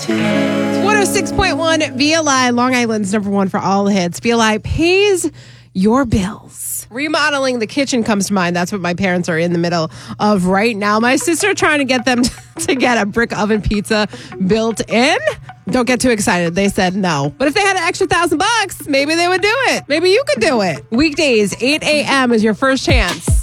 106.1 VLI, Long Island's number one for all hits. VLI pays your bills. Remodeling the kitchen comes to mind. That's what my parents are in the middle of right now. My sister trying to get them to get a brick oven pizza built in. Don't get too excited. They said no. But if they had an extra $1,000, maybe they would do it. Maybe you could do it. Weekdays, 8 a.m. is your first chance